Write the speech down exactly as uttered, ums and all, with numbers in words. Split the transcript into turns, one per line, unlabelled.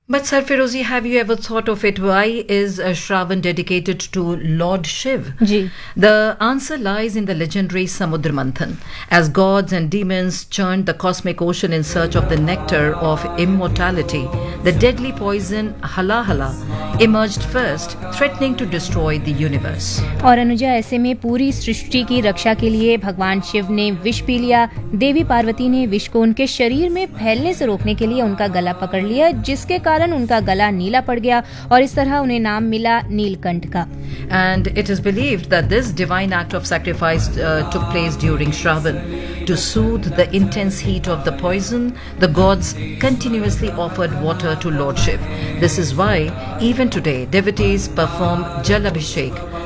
But Sarfirozi, have you ever thought of it? Why is uh, Shravan dedicated to Lord Shiv?
Ji.
The answer lies in the legendary Samudra Manthan. As gods and demons churned the cosmic ocean in search of the nectar of immortality, the deadly poison Halahala emerged first, threatening to destroy the universe.
और अनुजा, ऐसे में पूरी सृष्टि की रक्षा के लिए भगवान शिव ने विष पी लिया। देवी पार्वती ने विष को उनके शरीर में फैलने से रोकने के लिए उनका गला पकड़ लिया, जिसके कारण उनका गला नीला पड़ गया और इस तरह उन्हें नाम मिला नीलकंठ का।
And it is believed that this divine act of sacrifice uh, took place during Shravan. To soothe the intense heat of the poison, the gods continuously offered water to Lord Shiv. This is why even today devotees perform Jal Abhishek